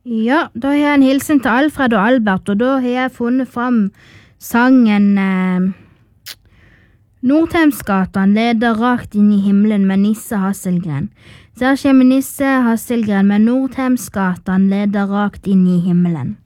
Ja, da har jeg en hilsen til Alfred og Albert, og da har jeg funnet fram sangen Nordheimsgatan leder rakt inn i himmelen med Nisse Hasselgren. Så her kommer Nisse Hasselgren med Nordheimsgatan leder rakt inn i himmelen.